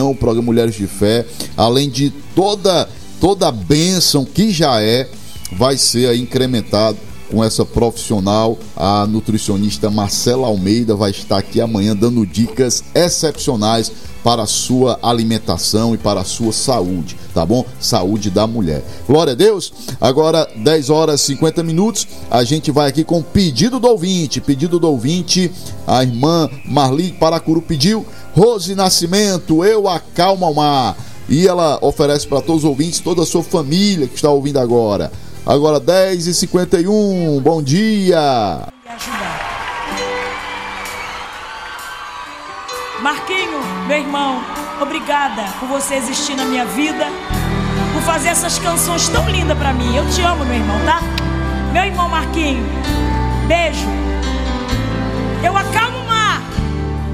o programa Mulheres de Fé, além de toda a bênção que já vai ser aí incrementado com essa profissional. A nutricionista Marcela Almeida vai estar aqui amanhã dando dicas excepcionais para a sua alimentação e para a sua saúde, tá bom? Saúde da mulher. Glória a Deus. Agora 10 horas e 50 minutos, a gente vai aqui com pedido do ouvinte, a irmã Marli Paracuru pediu, Rose Nascimento, Eu Acalmo ao Mar, e ela oferece para todos os ouvintes, toda a sua família que está ouvindo agora. Agora 10h51, bom dia. Marquinho, meu irmão, obrigada por você existir na minha vida, por fazer essas canções tão lindas pra mim. Eu te amo, meu irmão, tá? Meu irmão Marquinho, beijo. Eu acalmo